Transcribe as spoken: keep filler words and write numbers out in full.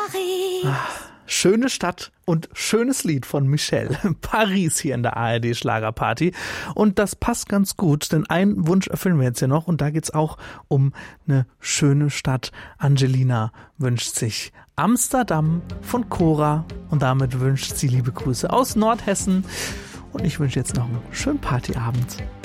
Paris. Schöne Stadt und schönes Lied von Michelle. Paris hier in der A R D Schlagerparty. Und das passt ganz gut, denn einen Wunsch erfüllen wir jetzt hier noch. Und da geht's auch um eine schöne Stadt. Angelina wünscht sich Amsterdam von Cora. Und damit wünscht sie liebe Grüße aus Nordhessen. Und ich wünsche jetzt noch einen schönen Partyabend.